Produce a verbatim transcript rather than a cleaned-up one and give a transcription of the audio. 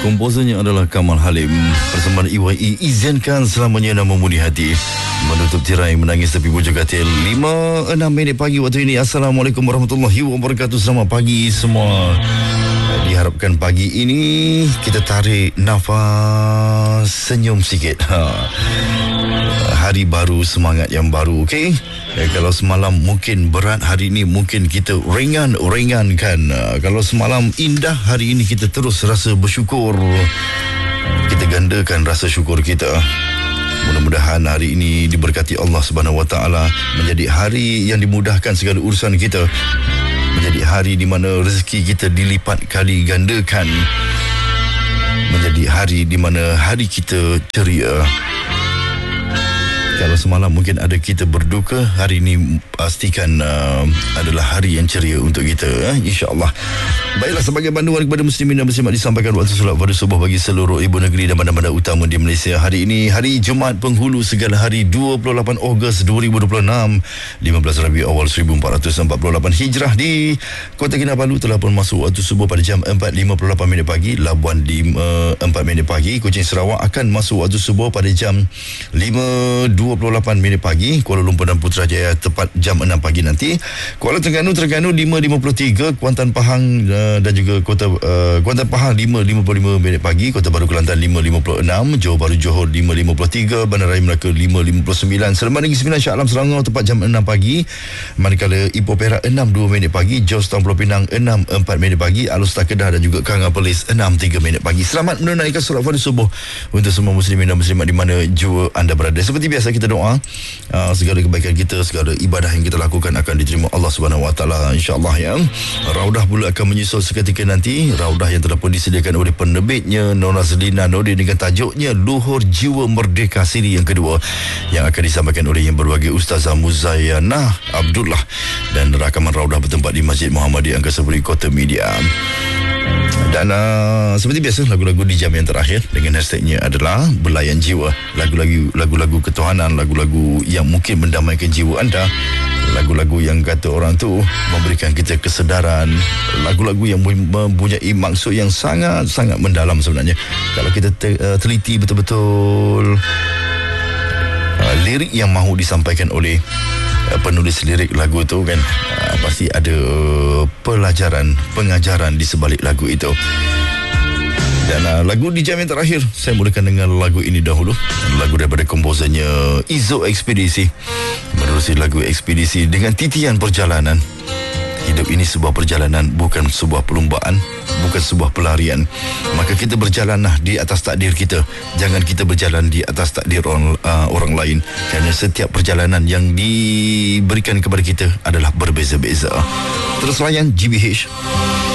Komposernya adalah Kamal Halim. Persembahan E Y E izinkan selamanya dan memudi hati. Menutup tirai menangis tepi bujur katil. lima enam minit pagi waktu ini. Assalamualaikum warahmatullahi wabarakatuh. Selamat pagi semua. Diharapkan pagi ini kita tarik nafas, senyum sikit. Ha. Hari baru, semangat yang baru, okey? Eh, kalau semalam mungkin berat, hari ini mungkin kita ringan-ringankan. Uh, kalau semalam indah, hari ini kita terus rasa bersyukur. Kita gandakan rasa syukur kita. Mudah-mudahan hari ini diberkati Allah Subhanahu Wa Taala, menjadi hari yang dimudahkan segala urusan kita, menjadi hari di mana rezeki kita dilipat kali gandakan, menjadi hari di mana hari kita ceria. Kalau semalam mungkin ada kita berduka, hari ini pastikan uh, adalah hari yang ceria untuk kita, eh? InsyaAllah. Baiklah, sebagai panduan kepada muslimin dan muslimat, disampaikan waktu solat pada subuh bagi seluruh ibu negeri dan bandar-bandar utama di Malaysia. Hari ini hari Jumaat Penghulu Segala Hari, dua puluh lapan Ogos dua ribu dua puluh enam, lima belas Rabiul Awal seribu empat ratus empat puluh lapan Hijrah. Di Kota Kinabalu telah pun masuk waktu subuh pada jam empat lima puluh lapan minit pagi. Labuan lima empat minit pagi. Kuching Sarawak akan masuk waktu subuh pada jam lima dua puluh lapan minit pagi. Kuala Lumpur dan Putrajaya tepat jam enam pagi nanti. Kuala Terengganu Terengganu lima lima puluh tiga. Kuantan Pahang uh, dan juga Kota uh, Kuantan Pahang lima lima puluh lima minit pagi. Kota Baru Kelantan lima lima puluh enam. Johor Bahru Johor lima lima puluh tiga. Bandaraya Melaka lima lima puluh sembilan. Seleman Negeri Sembilan Shah Alam Selangor tepat jam enam pagi. Manakala Ipoh Perak enam dua minit pagi. Jos Town Pulau Pinang enam empat minit pagi. Alustar Kedah dan juga Kanga Perlis enam tiga minit pagi. Selamat menunaikan solat fardu subuh untuk semua muslimin dan muslimat di mana jua anda berada. Seperti biasa kita doa, Uh, segala kebaikan kita, segala ibadah yang kita lakukan akan diterima Allah Subhanahu Wa Taala, insya-Allah, ya. Raudah pula akan menyusul seketika nanti. Raudah yang telah pun disediakan oleh penerbitnya Nora Zelina Nordin dengan tajuknya Luhur Jiwa Merdeka siri yang kedua, yang akan disampaikan oleh yang berbahagia Ustazah Muzayyana Abdullah, dan rakaman raudah bertempat di Masjid Muhammadiyah Angkasa Puri Kota Media. Dan uh, seperti biasa, lagu-lagu di jam yang terakhir dengan hashtagnya adalah Belayan Jiwa. Lagu-lagu lagu-lagu ketuhanan, lagu-lagu yang mungkin mendamaikan jiwa anda, lagu-lagu yang kata orang tu memberikan kita kesedaran, lagu-lagu yang mempunyai maksud yang sangat-sangat mendalam sebenarnya. Kalau kita te- uh, teliti betul-betul uh, lirik yang mahu disampaikan oleh uh, penulis lirik lagu tu, kan, uh, pasti ada pelajaran, pengajaran di sebalik lagu itu. Dan uh, lagu di jam yang terakhir, saya mulakan dengan lagu ini dahulu. Lagu daripada komposernya Izo Ekspedisi. Menerusi lagu Ekspedisi dengan titian perjalanan. Hidup ini sebuah perjalanan, bukan sebuah perlombaan, bukan sebuah pelarian. Maka kita berjalanlah di atas takdir kita. Jangan kita berjalan di atas takdir orang, uh, orang lain. Kerana setiap perjalanan yang diberikan kepada kita adalah berbeza-beza. Terus layan G B H